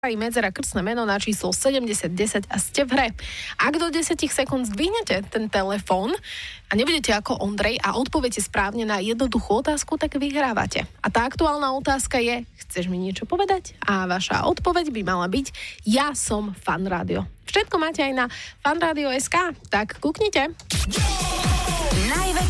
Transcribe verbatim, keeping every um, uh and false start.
aj medzera krstné meno na číslo sedemdesiat desať a ste v hre. Ak do desať sekúnd zdvihnete ten telefón a nebudete ako Ondrej a odpoviete správne na jednoduchú otázku, tak vyhrávate. A tá aktuálna otázka je, chceš mi niečo povedať? A vaša odpoveď by mala byť, ja som Fan Rádio. Všetko máte aj na fanradio bodka es ká, tak kúknite. Najväčšie